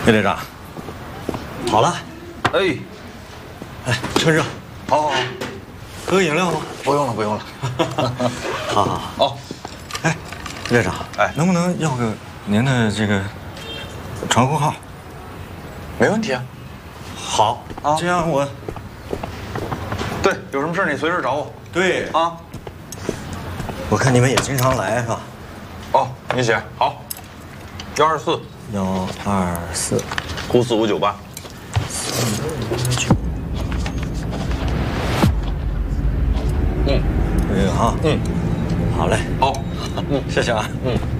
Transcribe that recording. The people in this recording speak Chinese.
叶队长，好了。 哎， 哎，趁热。 好，好，好， 喝个饮料吗？ 不用了，不用了。 好好好。哦，哎，叶队长，哎，能不能要个您的这个乘呼号？ 没问题啊。 好啊，这样我。 对，有什么事你随时找我。 对啊。 我看你们也经常来是吧？ 哦，你写好。124。 124。 94598。 这个哈。好嘞。 好。 谢谢啊。